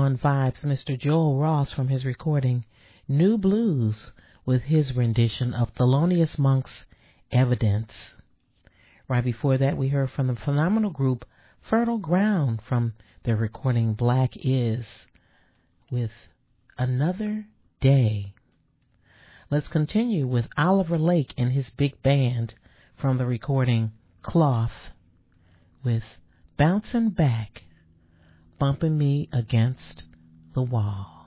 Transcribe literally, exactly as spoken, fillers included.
One vibes Mister Joel Ross from his recording New Blues with his rendition of Thelonious Monk's Evidence. Right before that, we heard from the phenomenal group Fertile Ground from their recording Black Is with Another Day. Let's continue with Oliver Lake and his big band from the recording Cloth with Bouncing Back, Bumping Me Against the Wall.